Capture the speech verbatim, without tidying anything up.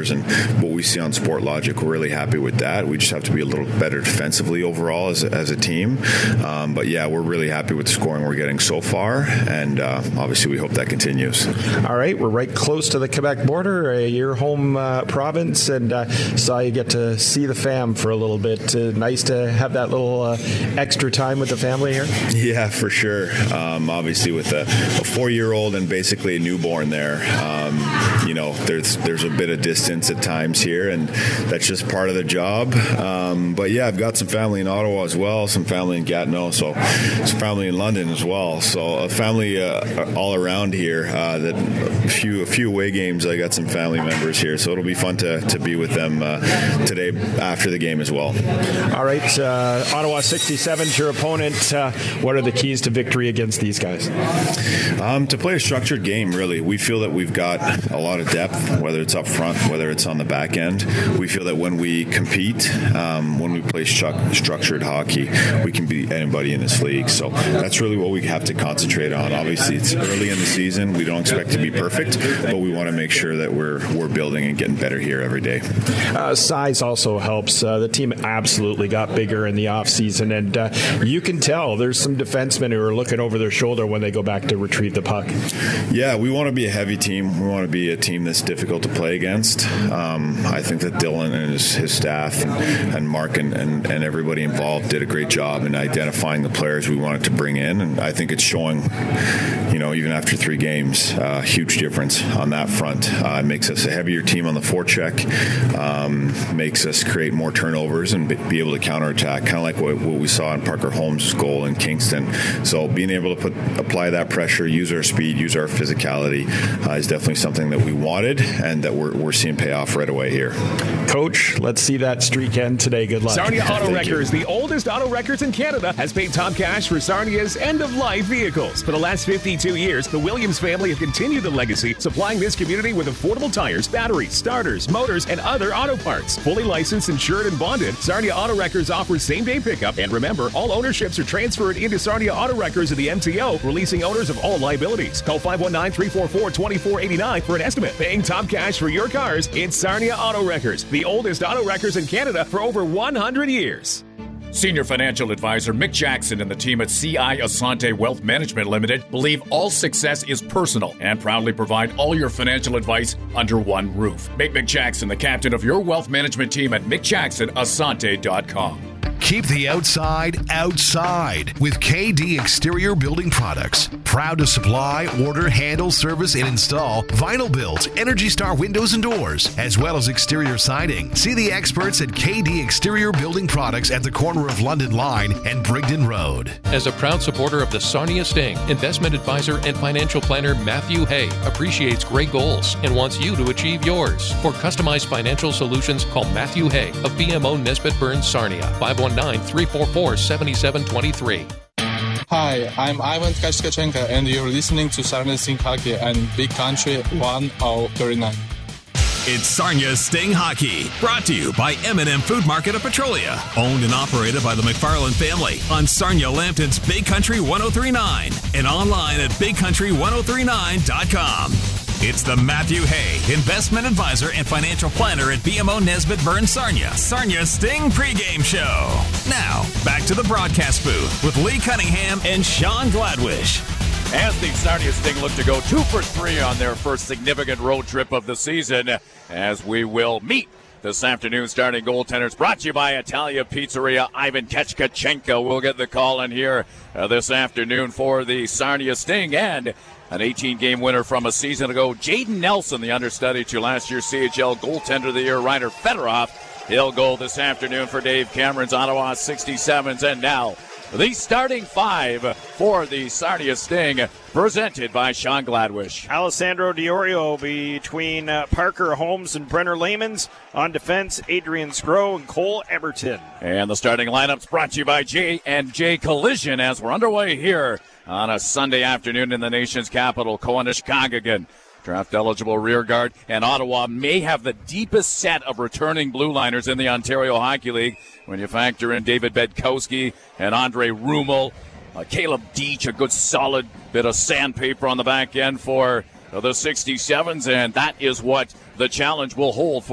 and what we see on Sportlogic. We're really happy with that. We just have to be a little better defensively overall as a, as a team. Um, but yeah, we're really happy with the scoring we're getting so far, and uh, obviously we hope that continues. All right, we're right close to the Quebec border, uh, your home uh, province, and uh, saw you get to see the fam for a little bit. Uh, nice to have that little uh, extra time with the family here. Yeah, for sure. Um, obviously, with a, a four-year-old and basically a newborn there, um, you know, there's there's a bit of distance at times here, and that's just part of the job. Um, but yeah, I've got some family in Ottawa as well, some family in Gatineau, so some family in London as well. So a family uh, all around here. Uh, that a few a few away games, I got some family members here, so it'll be fun to, to be with them uh, today after the game as well. All right, uh, Ottawa sixty-seven's your opponent. Uh, what are the keys to victory against these guys? Um, to play a structured game, really. We feel that we've got a lot of depth, whether it's up front, whether it's on the back end. We feel that when we compete, um, when we play stru- structured hockey, we can beat anybody in this league. So that's really what we have to concentrate on. Obviously, it's early in the season. We don't expect to be perfect, but we want to make sure that we're we're building and getting better here every day. Uh, size also helps. Uh, the team absolutely got bigger in the offseason, and uh, you can tell there's some defensemen who are looking over their shoulder when they go back to retrieve the puck. Yeah, we want to be a heavy team. We want to be a team that's difficult to play against. Um, I think that Dylan and his, his staff and, and Mark and, and, and everybody involved did a great job in identifying the players we wanted to bring in, and I think it's showing, you know, even after three games, a uh, huge difference on that front. Uh, it makes us a heavier team on the forecheck, um, makes us create more turnovers and be able to counterattack, kind of like what, what we saw in Parker Holmes' goal in Kingston. So being able to put apply that pressure, use our speed, use our physicality uh, is definitely something that we wanted and that we're, we're seeing pay off right away here. Coach, let's see that streak end today. Good luck. Sarnia Auto Wreckers, the oldest auto wreckers in Canada, has paid top cash for Sarnia's end-of-life vehicles. For the last fifty-two years, the Williams family have continued the legacy, supplying this community with affordable tires, batteries, starters, motors, and other auto parts. Fully licensed, insured, and bonded, Sarnia Auto Wreckers offers same-day pickup. And remember, all ownerships are transferred into Sarnia Auto Wreckers of the M T O, releasing owners of all liabilities. Call five one nine, three four four, two four eight nine for an estimate. Paying top cash for your cars, it's Sarnia Auto Wreckers, the oldest auto wreckers in Canada for over one hundred years. Senior Financial Advisor Mick Jackson and the team at C I Asante Wealth Management Limited believe all success is personal and proudly provide all your financial advice under one roof. Make Mick Jackson the captain of your wealth management team at mick jackson asante dot com. Keep the outside outside with K D Exterior Building Products. Proud to supply, order, handle, service, and install vinyl built Energy Star windows and doors, as well as exterior siding. See the experts at K D Exterior Building Products at the corner of London Line and Brigden Road. As a proud supporter of the Sarnia Sting, investment advisor and financial planner Matthew Hay appreciates great goals and wants you to achieve yours. For customized financial solutions, call Matthew Hay of B M O Nesbitt Burns Sarnia, five one nine, three four four, seven seven two three. Hi, I'm Ivan Tkachkachenko, and you're listening to Sarnia Sting Hockey and Big Country one oh three nine. It's Sarnia Sting Hockey, brought to you by M and M Food Market of Petrolia, owned and operated by the McFarland family on Sarnia Lambton's Big Country one oh three nine and online at big country one oh three nine dot com. It's the Matthew Hay, investment advisor and financial planner at B M O Nesbitt Burns Sarnia, Sarnia Sting pregame show. Now, back to the broadcast booth with Lee Cunningham and Sean Gladwish. As the Sarnia Sting look to go two for three on their first significant road trip of the season, as we will meet this afternoon starting goaltenders, brought to you by Italia Pizzeria. Ivan Tkachkachenko will get the call in here uh, this afternoon for the Sarnia Sting, and an eighteen-game winner from a season ago, Jaden Nelson, the understudy to last year's C H L Goaltender of the Year, Ryder Fedorov. He'll go this afternoon for Dave Cameron's Ottawa sixty-sevens. And now, the starting five for the Sarnia Sting, presented by Sean Gladwish. Alessandro Diorio between uh, Parker Holmes and Brenner Lamans. On defense, Adrian Scrow and Cole Eberton. And the starting lineups brought to you by J and J Collision as we're underway here on a Sunday afternoon in the nation's capital. Coanish-Cogagan, draft-eligible rear guard, and Ottawa may have the deepest set of returning blue liners in the Ontario Hockey League when you factor in David Bedkowski and Andre Rummel. Uh, Caleb Deach, a good solid bit of sandpaper on the back end for uh, the sixty-sevens, and that is what the challenge will hold for